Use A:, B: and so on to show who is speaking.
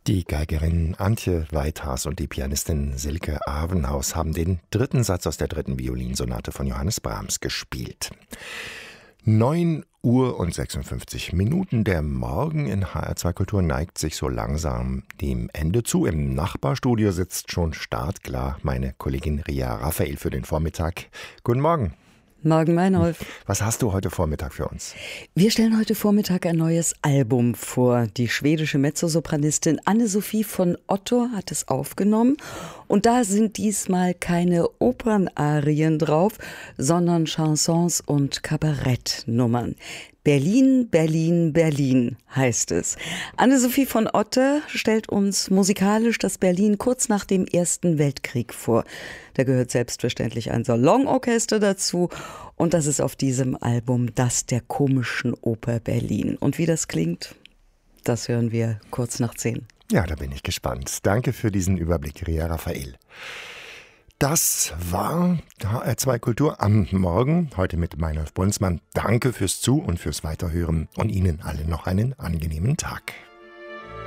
A: Die Geigerin Antje Weithaas und die Pianistin Silke Avenhaus haben den dritten Satz aus der dritten Violinsonate von Johannes Brahms gespielt. 9:56 Der Morgen in HR2 Kultur neigt sich so langsam dem Ende zu. Im Nachbarstudio sitzt schon startklar meine Kollegin Ria Raphael für den Vormittag. Guten Morgen.
B: Morgen, Meinolf.
A: Was hast du heute Vormittag für uns?
B: Wir stellen heute Vormittag ein neues Album vor. Die schwedische Mezzosopranistin Anne-Sophie von Otto hat es aufgenommen. Und da sind diesmal keine Opernarien drauf, sondern Chansons und Kabarettnummern. Berlin, Berlin, Berlin heißt es. Anne-Sophie von Otte stellt uns musikalisch das Berlin kurz nach dem Ersten Weltkrieg vor. Da gehört selbstverständlich ein Salonorchester dazu und das ist auf diesem Album das der komischen Oper Berlin. Und wie das klingt, das hören wir kurz nach 10.
A: Ja, da bin ich gespannt. Danke für diesen Überblick, Ria Raphael. Das war HR2 Kultur am Morgen, heute mit Meinolf Brunsmann. Danke fürs Zu- und fürs Weiterhören und Ihnen allen noch einen angenehmen Tag.